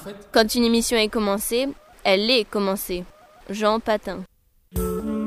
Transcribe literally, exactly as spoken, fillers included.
Quand une émission est commencée, elle est commencée. Jean Patin.